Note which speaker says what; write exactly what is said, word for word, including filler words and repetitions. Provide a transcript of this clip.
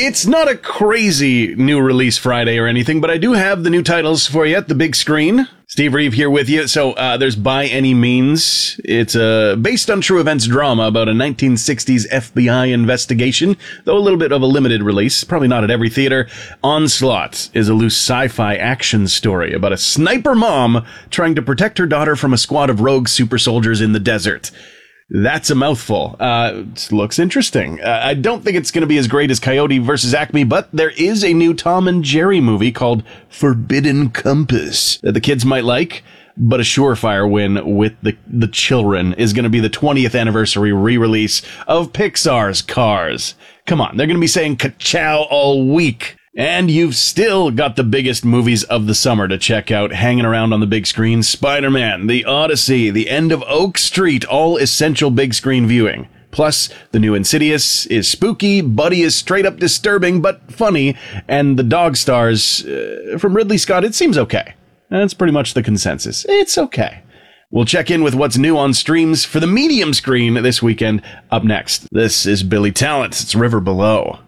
Speaker 1: it's not a crazy new release Friday or anything, but I do have the new titles for you at the big screen. Steve Reeve here with you. So uh, there's By Any Means. It's a based on true events drama about a nineteen sixties F B I investigation, though a little bit of a limited release, probably not at every theater. Onslaught is a loose sci-fi action story about a sniper mom trying to protect her daughter from a squad of rogue super soldiers in the desert. That's a mouthful. Uh, it looks interesting. Uh, I don't think it's going to be as great as Coyote versus Acme, but there is a new Tom and Jerry movie called Forbidden Compass that the kids might like, but a surefire win with the, the children is going to be the twentieth anniversary re-release of Pixar's Cars. Come on, they're going to be saying ka-chow all week. And you've still got the biggest movies of the summer to check out hanging around on the big screen. Spider-Man, The Odyssey, The End of Oak Street, all essential big screen viewing. Plus, the new Insidious is spooky, Buddy is straight up disturbing but funny, and the Dog Stars uh, from Ridley Scott, it seems okay. That's pretty much the consensus. It's okay. We'll check in with what's new on streams for the medium screen this weekend up next. This is Billy Talent. It's River Below.